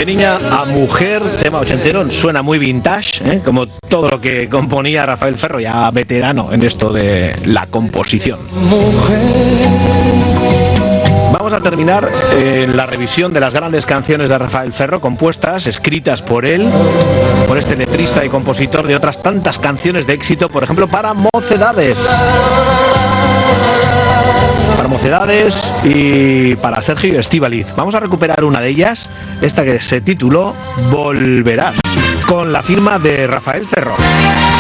De niña a mujer, tema ochentero, suena muy vintage, como todo lo que componía Rafael Ferro, ya veterano en esto de la composición. Vamos a terminar la revisión de las grandes canciones de Rafael Ferro, compuestas, escritas por él, por este letrista y compositor de otras tantas canciones de éxito, por ejemplo, para Mocedades. Para Mocedades y para Sergio Estíbaliz. Vamos a recuperar una de ellas, esta que se tituló Volverás, con la firma de Rafael Ferro.